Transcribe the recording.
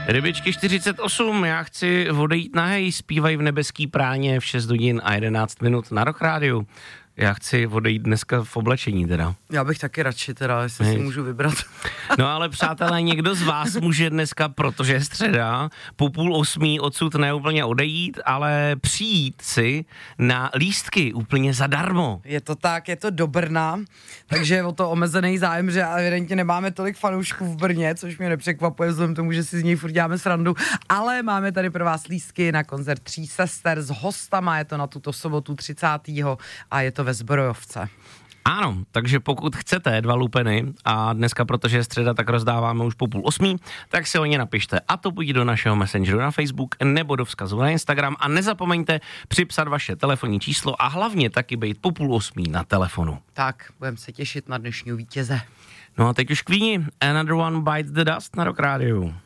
Rybičky 48, já chci odejít na hej, zpívají v Nebeský práně v 6 hodin a 11 minut na Rock Rádiu. Já chci odejít dneska v oblečení teda. Já bych taky radši teda, jestli si můžu vybrat. No ale přátelé, někdo z vás může dneska, protože je středa, po 7:30 odsud neúplně odejít, ale přijít si na lístky úplně zadarmo. Je to tak, je to do Brna, takže je o to omezený zájem, že evidentně nemáme tolik fanoušků v Brně, což mě nepřekvapuje vzhledem tomu, že si z něj furt děláme srandu, ale máme tady pro vás lístky na koncert Tří sester s hostama, je to na tuto sobotu 30. a je to ve Zbrojovce. Ano, takže pokud chcete 2 lupeny a dneska, protože je středa, tak rozdáváme už po 7:30, tak si o ně napište a to buď do našeho messengeru na Facebook nebo do vzkazu na Instagram a nezapomeňte připsat vaše telefonní číslo a hlavně taky být po 7:30 na telefonu. Tak, budeme se těšit na dnešního vítěze. No a teď už Queeni, Another One Bites the Dust na Rock Rádiu.